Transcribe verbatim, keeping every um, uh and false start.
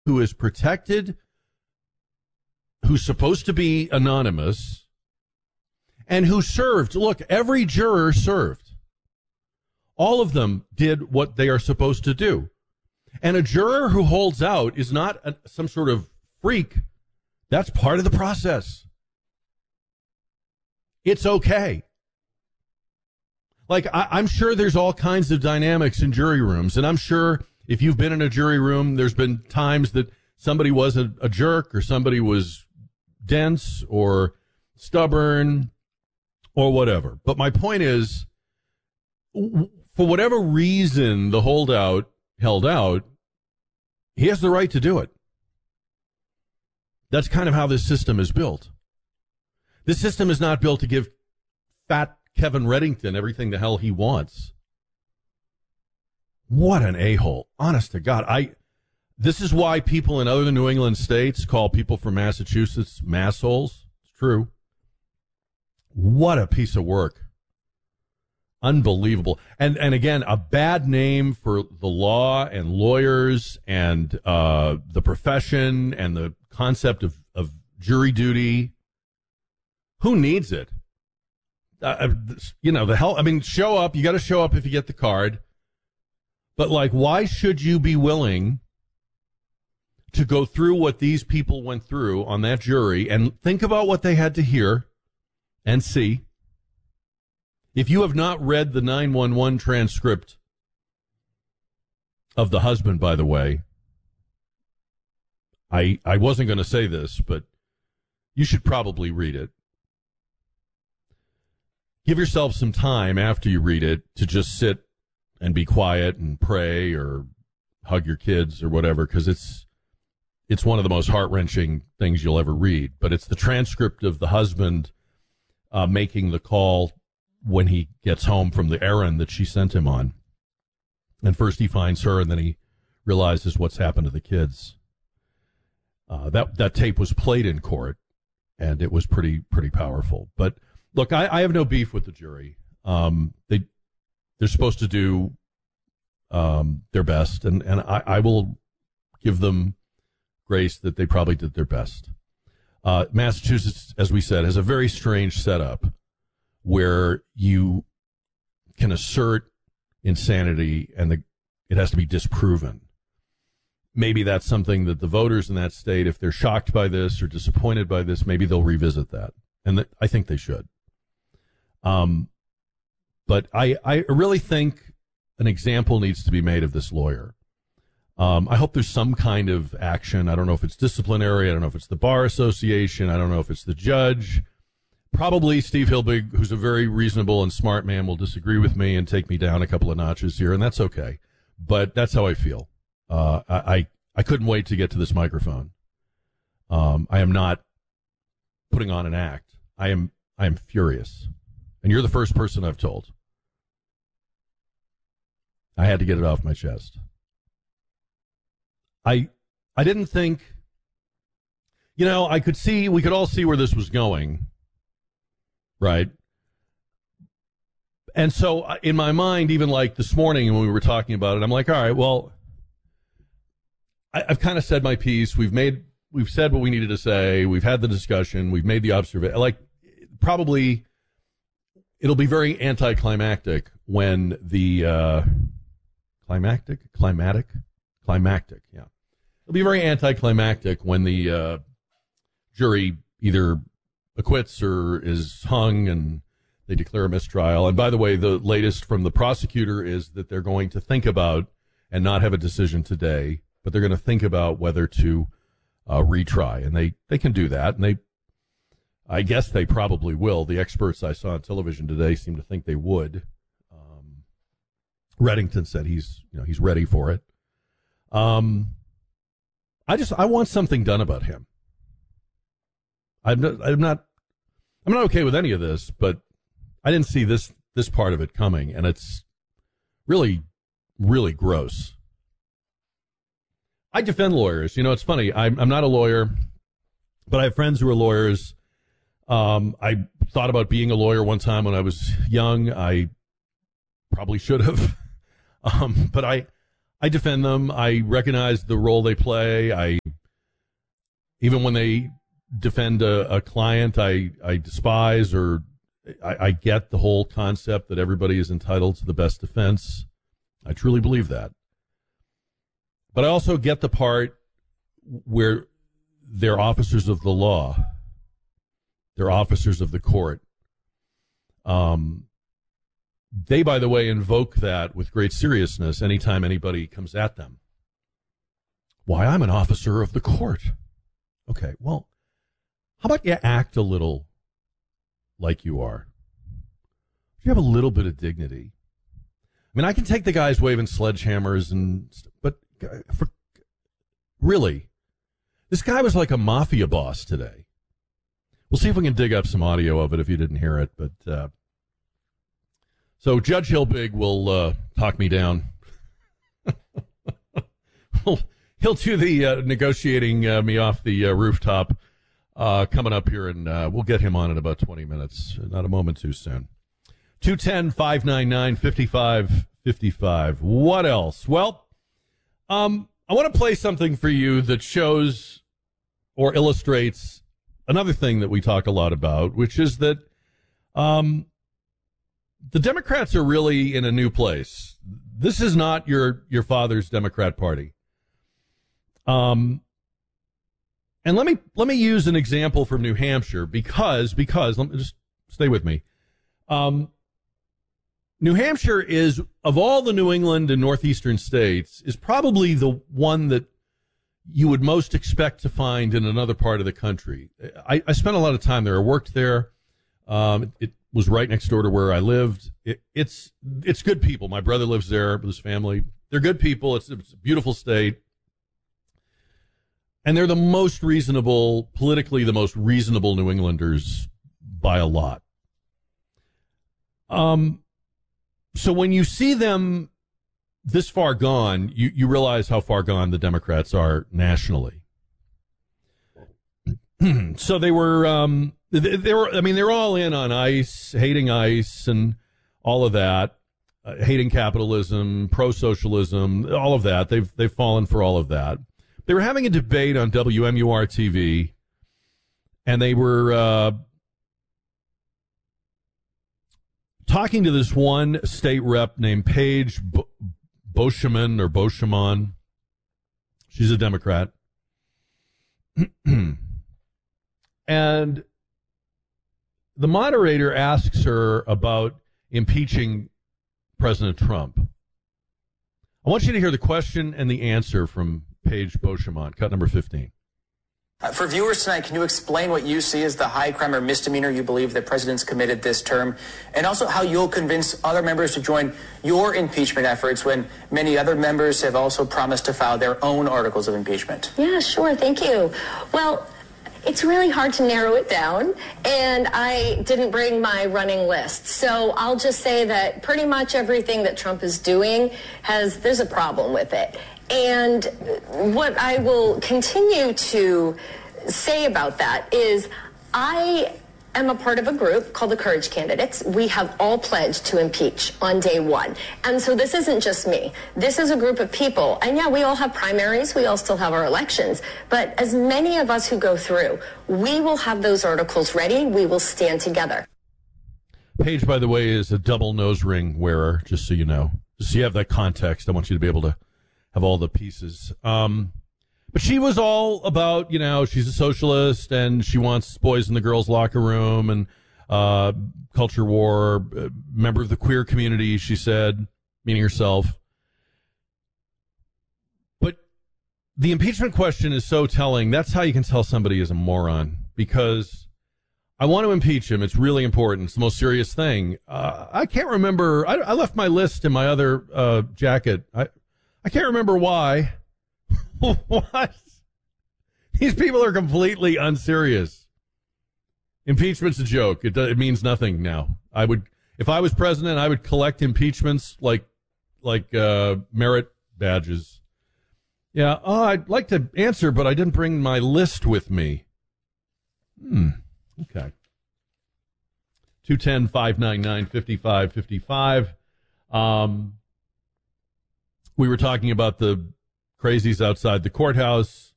who is protected, who's supposed to be anonymous, and who served. Look, every juror served. All of them did what they are supposed to do. And a juror who holds out is not a, some sort of freak. That's part of the process. It's okay. Like, I, I'm sure there's all kinds of dynamics in jury rooms, and I'm sure if you've been in a jury room, there's been times that somebody was a, a jerk or somebody was dense or stubborn or whatever. But my point is, for whatever reason the holdout held out, he has the right to do it. That's kind of how this system is built. This system is not built to give fat Kevin Reddington everything the hell he wants. What an a-hole. Honest to God. I. This is why people in other New England states call people from Massachusetts massholes. It's true. What a piece of work. Unbelievable. And and again, a bad name for the law and lawyers and uh, the profession and the concept of, of jury duty. Who needs it? Uh, you know, the hell, I mean, show up. You got to show up if you get the card. But, like, why should you be willing to go through what these people went through on that jury and think about what they had to hear and see? If you have not read the nine one one transcript of the husband, by the way, I I wasn't going to say this, but you should probably read it. Give yourself some time after you read it to just sit and be quiet and pray or hug your kids or whatever, because it's it's one of the most heart-wrenching things you'll ever read. But it's the transcript of the husband uh, making the call when he gets home from the errand that she sent him on. And first he finds her, and then he realizes what's happened to the kids. Uh, that that tape was played in court, and it was pretty pretty powerful. But look, I, I have no beef with the jury. Um, they they're supposed to do um, their best, and and I, I will give them grace that they probably did their best. Uh, Massachusetts, as we said, has a very strange setup where you can assert insanity and the, it has to be disproven. Maybe that's something that the voters in that state, if they're shocked by this or disappointed by this, maybe they'll revisit that. And th- I think they should. Um, but I, I really think an example needs to be made of this lawyer. Um, I hope there's some kind of action. I don't know if it's disciplinary. I don't know if it's the Bar Association. I don't know if it's the judge. Probably Steve Hilbig, who's a very reasonable and smart man, will disagree with me and take me down a couple of notches here, and that's okay. But that's how I feel. Uh, I, I I couldn't wait to get to this microphone. Um, I am not putting on an act. I am I am furious, and you're the first person I've told. I had to get it off my chest. I I didn't think, you know, I could see, we could all see where this was going. Right. And so in my mind, even like this morning when we were talking about it, I'm like, all right, well, I, I've kind of said my piece. We've made, we've said what we needed to say. We've had the discussion. We've made the observation. Like, probably it'll be very anticlimactic when the, uh, climactic, climatic, climactic. Yeah. It'll be very anticlimactic when the, uh, jury either acquits or is hung and they declare a mistrial. And by the way, the latest from the prosecutor is that they're going to think about and not have a decision today, but they're going to think about whether to uh, retry. And they, they can do that. And they, I guess they probably will. The experts I saw on television today seem to think they would. Um, Reddington said he's, you know, he's ready for it. Um, I just, I want something done about him. I'm not, I'm not, I'm not okay with any of this, but I didn't see this, this part of it coming, and it's really, really gross. I defend lawyers. You know, it's funny. I'm, I'm not a lawyer, but I have friends who are lawyers. Um, I thought about being a lawyer one time when I was young. I probably should have. Um, but I, I defend them. I recognize the role they play. I even when they defend a, a client, I, I despise or I, I get the whole concept that everybody is entitled to the best defense. I truly believe that. But I also get the part where they're officers of the law. They're officers of the court. Um, they, by the way, invoke that with great seriousness anytime anybody comes at them. Why, I'm an officer of the court. Okay, well, how about you act a little like you are? You have a little bit of dignity. I mean, I can take the guys waving sledgehammers and, but for, really, this guy was like a mafia boss today. We'll see if we can dig up some audio of it if you didn't hear it. But uh, so Judge Hilbig will uh, talk me down. he'll, he'll do the uh, negotiating uh, me off the uh, rooftop uh, coming up here, and uh, we'll get him on in about twenty minutes. Not a moment too soon. two one zero, five nine nine, five five five five. What else? Well, um, I want to play something for you that shows or illustrates another thing that we talk a lot about, which is that um, the Democrats are really in a new place. This is not your, your father's Democrat Party. Um, and let me let me use an example from New Hampshire because because let me just stay with me. Um, New Hampshire is, of all the New England and northeastern states, is probably the one that you would most expect to find in another part of the country. I, I spent a lot of time there. I worked there. Um, it was right next door to where I lived. It, it's it's good people. My brother lives there with his family. They're good people. It's, it's a beautiful state. And they're the most reasonable, politically the most reasonable New Englanders by a lot. Um, so when you see them this far gone, you, you realize how far gone the Democrats are nationally. So they were, um, they, they were, I mean, they're all in on ICE, hating ICE and all of that, uh, hating capitalism, pro-socialism, all of that. They've, they've fallen for all of that. They were having a debate on W M U R T V, and they were, uh, talking to this one state rep named Paige Bo- Boschman or Boschman. She's a Democrat. And the moderator asks her about impeaching President Trump. I want you to hear the question and the answer from Paige Boschman, cut number fifteen. Uh, for viewers tonight, can you explain what you see as the high crime or misdemeanor you believe the president's committed this term, and also how you'll convince other members to join your impeachment efforts when many other members have also promised to file their own articles of impeachment? Yeah, sure. Thank you. Well, it's really hard to narrow it down, and I didn't bring my running list. So I'll just say that pretty much everything that Trump is doing has, there's a problem with it. And what I will continue to say about that is I am a part of a group called the Courage Candidates. We have all pledged to impeach on day one. And so this isn't just me. This is a group of people. And yeah, we all have primaries. We all still have our elections. But as many of us who go through, we will have those articles ready. We will stand together. Paige, by the way, is a double nose ring wearer, just so you know. Just so you have that context. I want you to be able to have all the pieces. Um, but she was all about, you know, she's a socialist and she wants boys in the girls' locker room and uh, culture war, uh, member of the queer community, she said, meaning herself. But the impeachment question is so telling. That's how you can tell somebody is a moron, because I want to impeach him. It's really important. It's the most serious thing. Uh, I can't remember. I, I left my list in my other uh, jacket. I I can't remember why. What? These people are completely unserious. Impeachment's a joke. It, it means nothing now. I would, if I was president, I would collect impeachments like, like uh, merit badges. Yeah, oh, I'd like to answer, but I didn't bring my list with me. Hmm. Okay. two one zero, five nine nine, five five five five. Um. We were talking about the crazies outside the courthouse.